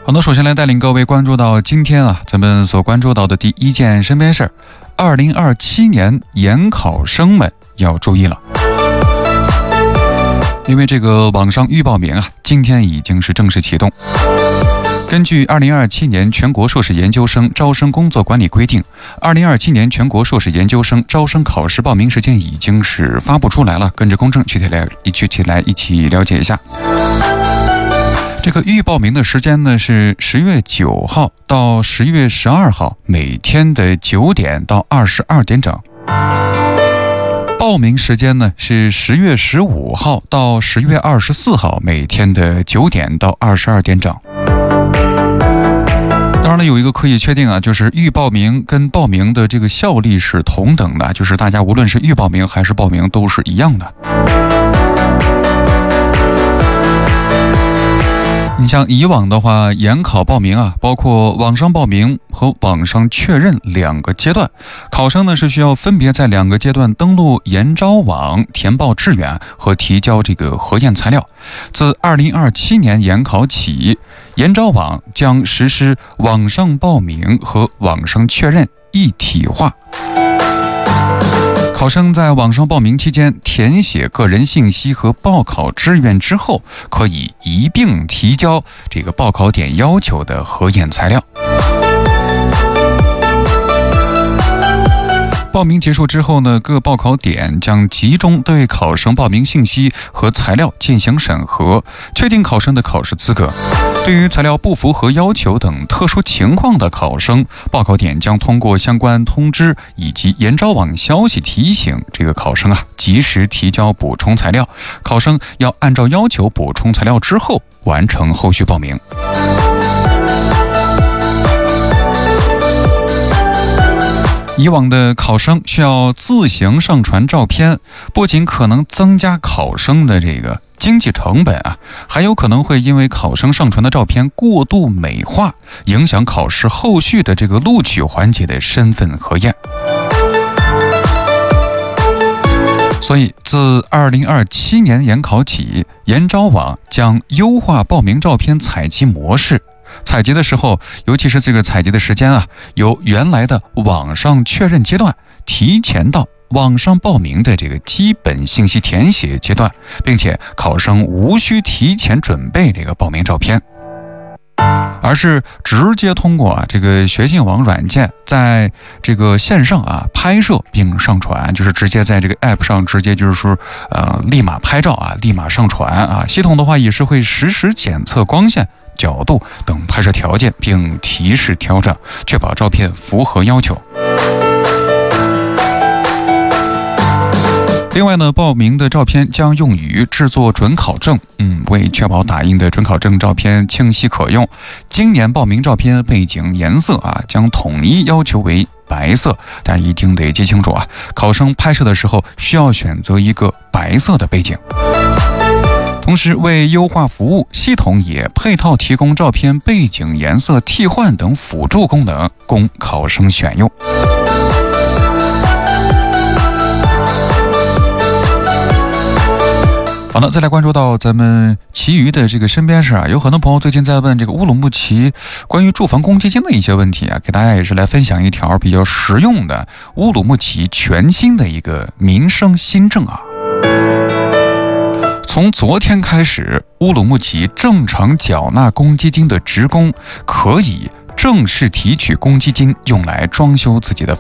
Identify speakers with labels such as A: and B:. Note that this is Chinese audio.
A: 好的，首先来带领各位关注到今天咱们所关注到的第一件身边事儿，2027年研考生们要注意了。因为这个网上预报名今天已经是正式启动。根据2027年全国硕士研究生招生工作管理规定，2027年全国硕士研究生招生考试报名时间已经是发布出来了。跟着公正具体来一起了解一下。这个预报名的时间呢是10月9号到10月12号，每天的9点到22点整。报名时间呢是10月15号到10月24号，每天的9点到22点整。当然了，有一个可以确定就是预报名跟报名的这个效力是同等的，就是大家无论是预报名还是报名都是一样的。你像以往的话，研考报名包括网上报名和网上确认两个阶段，考生呢是需要分别在两个阶段登录研招网填报志愿和提交这个核验材料。自2027年研考起，研招网将实施网上报名和网上确认一体化。考生在网上报名期间填写个人信息和报考志愿之后，可以一并提交这个报考点要求的核验材料。报名结束之后呢，各报考点将集中对考生报名信息和材料进行审核，确定考生的考试资格。对于材料不符合要求等特殊情况的考生，报考点将通过相关通知以及研招网消息提醒这个考生及时提交补充材料。考生要按照要求补充材料之后完成后续报名。以往的考生需要自行上传照片，不仅可能增加考生的这个经济成本还有可能会因为考生上传的照片过度美化，影响考试后续的这个录取环节的身份核验。所以自2027年研考起，研招网将优化报名照片采集模式。采集的时候，尤其是这个采集的时间由原来的网上确认阶段提前到网上报名的这个基本信息填写阶段，并且考生无需提前准备这个报名照片，而是直接通过这个学信网软件在这个线上拍摄并上传，就是直接在这个 app 上直接就是说立马拍照立马上传系统的话也是会实时检测光线、角度等拍摄条件，并提示调整，确保照片符合要求。另外呢，报名的照片将用于制作准考证，为确保打印的准考证照片清晰可用，今年报名照片背景颜色将统一要求为白色，大家一定得记清楚考生拍摄的时候需要选择一个白色的背景。同时，为优化服务，系统也配套提供照片背景颜色替换等辅助功能，供考生选用。好的，再来关注到咱们其余的这个身边事有很多朋友最近在问这个乌鲁木齐关于住房公积金的一些问题给大家也是来分享一条比较实用的乌鲁木齐全新的一个民生新政从昨天开始，乌鲁木齐正常缴纳公积金的职工可以正式提取公积金，用来装修自己的